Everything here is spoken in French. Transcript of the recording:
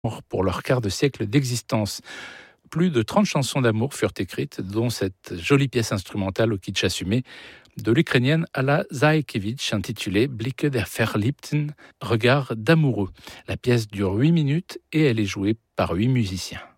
pour leur quart de siècle d'existence. Plus de 30 chansons d'amour furent écrites, dont cette jolie pièce instrumentale au kitsch assumé de l'Ukrainienne Alla Zaïkevitch intitulée Blicke der Verliebten, regard d'amoureux. La pièce dure 8 minutes et elle est jouée par 8 musiciens.